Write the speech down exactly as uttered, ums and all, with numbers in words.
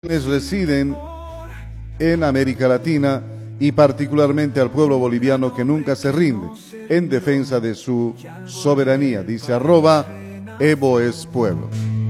quienes residen en América Latina y particularmente al pueblo boliviano que nunca se rinde en defensa de su soberanía. Dice arroba Evo es Pueblo.